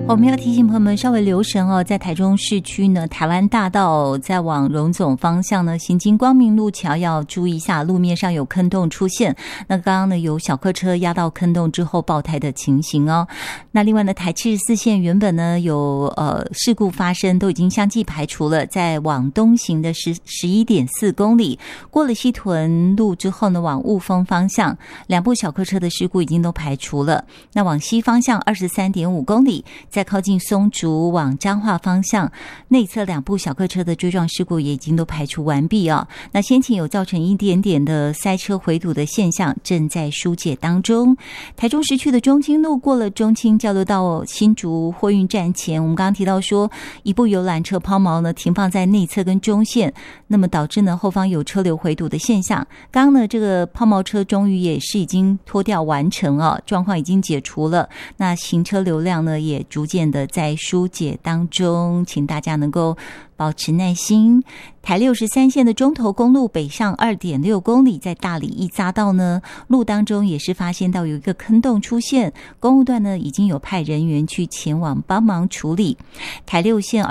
我们要提醒朋友们稍微留神哦，在台中市区呢，台湾大道在往荣总方向呢，行经光明路桥要注意一下，路面上有坑洞出现。那刚刚呢有小客车压到坑洞之后爆胎的情形哦。那另外呢，台74线原本呢有事故发生，都已经相继排除了，在往东行的11.4公里，过了西屯路之后呢，往雾峰方向2部小客车的事故已经都排除了。那往西方向23.5公里，在靠近松竹往彰化方向内侧2部小客车的追撞事故也已经都排除完毕哦。那先前有造成一点点的塞车回堵的现象，正在疏解当中。台中市区的中清路过了中清交流道新竹货运站前，我们刚刚提到说一部游览车抛锚呢停放在内侧跟中线，那么导致呢后方有车流回堵的现象。刚刚呢这个抛锚车终于也是已经拖吊完成哦，状况已经解除了。那行车流量呢也逐渐的在疏解当中，请大家能够保持耐心。台63线的中投公路北上 2.6 公里，在大里一匝道呢，路当中也是发现到有一个坑洞出现，公务段呢已经有派人员去前往帮忙处理。台6线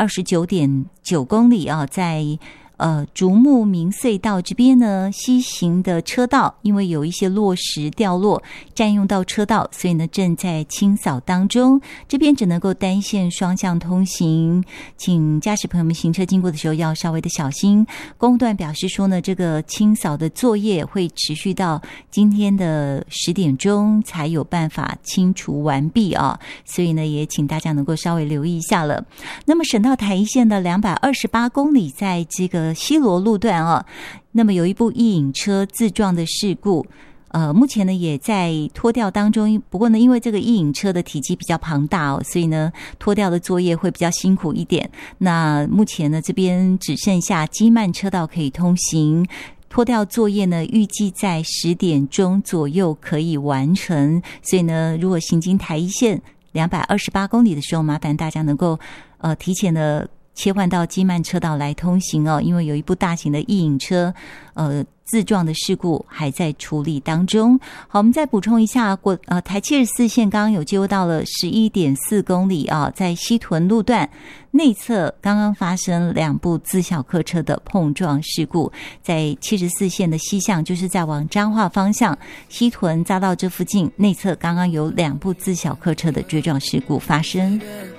29.9 公里啊，在竹木明隧道这边呢，西行的车道因为有一些落石掉落占用到车道，所以呢正在清扫当中，这边只能够单线双向通行，请驾驶朋友们行车经过的时候要稍微的小心。公务段表示说呢，这个清扫的作业会持续到今天的10点钟才有办法清除完毕啊，所以呢也请大家能够稍微留意一下了。那么省道台一线的228公里，在这个西螺路段啊，那么有一部一引车自撞的事故，目前呢也在拖吊当中。不过呢，因为这个一引车的体积比较庞大哦，所以呢拖吊的作业会比较辛苦一点。那目前呢这边只剩下基曼车道可以通行，拖吊作业呢预计在10点钟左右可以完成。所以呢，如果行经台一线228公里的时候，麻烦大家能够提前的切换到基曼车道来通行哦，因为有一部大型的一引车自撞的事故还在处理当中。好，我们再补充一下，台74线刚刚有接入到了 11.4 公里啊，在西屯路段内侧刚刚发生2部自小客车的碰撞事故，在74线的西向，就是在往彰化方向西屯匝道这附近内侧刚刚有2部自小客车的追撞事故发生。